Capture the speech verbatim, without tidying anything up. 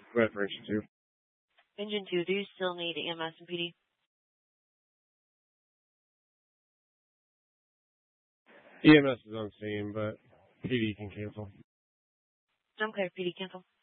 Go ahead for engine two. Engine two, do you still need E M S and P D? E M S is on scene, but P D can cancel. Okay, P D cancel.